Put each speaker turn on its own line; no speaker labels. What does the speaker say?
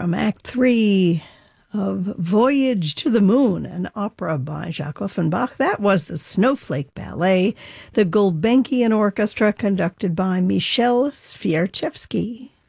from Act 3 of Voyage to the Moon, an opera by Jacques Offenbach. That was the Snowflake Ballet, the Gulbenkian Orchestra conducted by Michel Swiarczewski.